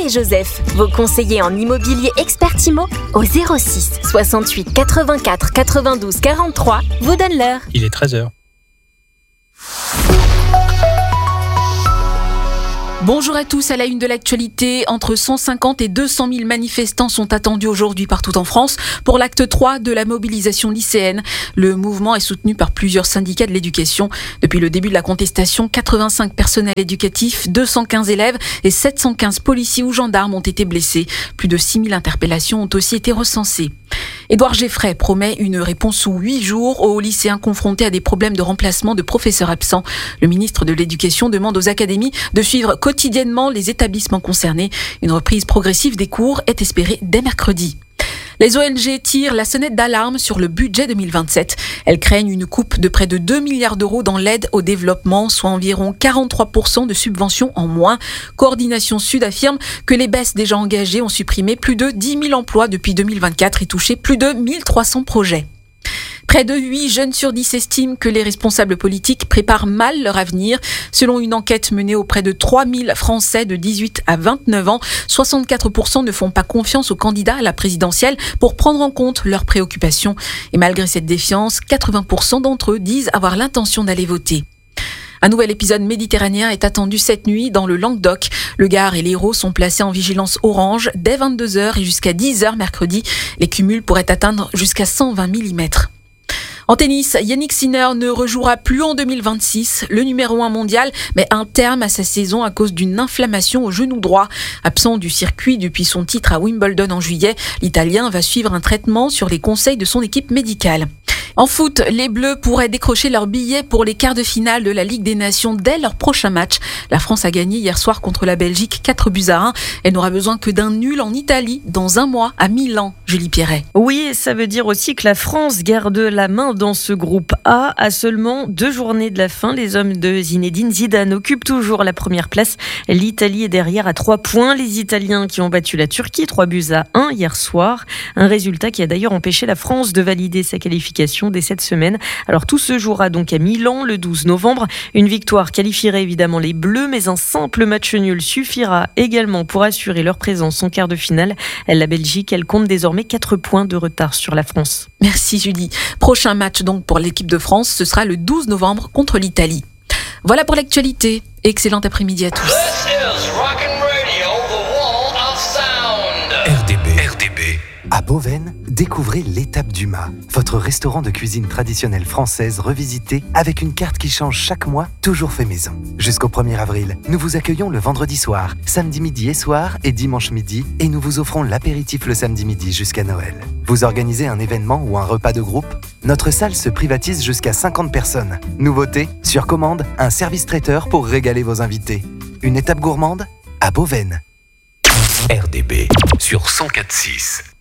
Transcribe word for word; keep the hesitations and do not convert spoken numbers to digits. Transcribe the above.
et Joseph, vos conseillers en immobilier expert Imo, au zéro six soixante-huit quatre-vingt-quatre quatre-vingt-douze quarante-trois, vous donnent l'heure. Il est treize heures. Bonjour à tous, à la une de l'actualité, entre cent cinquante et deux cent mille manifestants sont attendus aujourd'hui partout en France pour l'acte trois de la mobilisation lycéenne. Le mouvement est soutenu par plusieurs syndicats de l'éducation. Depuis le début de la contestation, quatre-vingt-cinq personnels éducatifs, deux cent quinze élèves et sept cent quinze policiers ou gendarmes ont été blessés. Plus de six mille interpellations ont aussi été recensées. Édouard Geffray promet une réponse sous huit jours aux lycéens confrontés à des problèmes de remplacement de professeurs absents. Le ministre de l'Éducation demande aux académies de suivre quotidiennement les établissements concernés. Une reprise progressive des cours est espérée dès mercredi. Les O N G tirent la sonnette d'alarme sur le budget deux mille vingt-sept. Elles craignent une coupe de près de deux milliards d'euros dans l'aide au développement, soit environ quarante-trois pour cent de subventions en moins. Coordination Sud affirme que les baisses déjà engagées ont supprimé plus de dix mille emplois depuis deux mille vingt-quatre et touché plus de mille trois cents projets. Près de huit jeunes sur dix estiment que les responsables politiques préparent mal leur avenir. Selon une enquête menée auprès de trois mille Français de dix-huit à vingt-neuf ans, soixante-quatre pour cent ne font pas confiance aux candidats à la présidentielle pour prendre en compte leurs préoccupations. Et malgré cette défiance, quatre-vingts pour cent d'entre eux disent avoir l'intention d'aller voter. Un nouvel épisode méditerranéen est attendu cette nuit dans le Languedoc. Le Gard et l'Hérault sont placés en vigilance orange dès vingt-deux heures et jusqu'à dix heures mercredi. Les cumuls pourraient atteindre jusqu'à cent vingt millimètres. En tennis, Yannick Sinner ne rejouera plus en deux mille vingt-six. Le numéro un mondial met un terme à sa saison à cause d'une inflammation au genou droit. Absent du circuit depuis son titre à Wimbledon en juillet, l'Italien va suivre un traitement sur les conseils de son équipe médicale. En foot, les Bleus pourraient décrocher leur billet pour les quarts de finale de la Ligue des Nations dès leur prochain match. La France a gagné hier soir contre la Belgique quatre buts à un. Elle n'aura besoin que d'un nul en Italie dans un mois à Milan. Julie Pierret. Oui, ça veut dire aussi que la France garde la main dans ce groupe A. À seulement deux journées de la fin, les hommes de Zinedine Zidane occupent toujours la première place. L'Italie est derrière à trois points. Les Italiens qui ont battu la Turquie trois buts à un hier soir. Un résultat qui a d'ailleurs empêché la France de valider sa qualification dès cette semaine. Alors tout se jouera donc à Milan le douze novembre. Une victoire qualifierait évidemment les Bleus, mais un simple match nul suffira également pour assurer leur présence en quart de finale. La Belgique, elle compte désormais quatre points de retard sur la France. Merci Julie. Prochain match donc pour l'équipe de France, ce sera le douze novembre contre l'Italie. Voilà pour l'actualité. Excellent après-midi à tous. R D B. R D B. À Beauvesne, découvrez l'étape du mât, votre restaurant de cuisine traditionnelle française revisité avec une carte qui change chaque mois, toujours fait maison. Jusqu'au premier avril, nous vous accueillons le vendredi soir, samedi midi et soir et dimanche midi et nous vous offrons l'apéritif le samedi midi jusqu'à Noël. Vous organisez un événement ou un repas de groupe? Notre salle se privatise jusqu'à cinquante personnes. Nouveauté, sur commande, un service traiteur pour régaler vos invités. Une étape gourmande à Beauvesne. R D B sur cent quatre virgule six.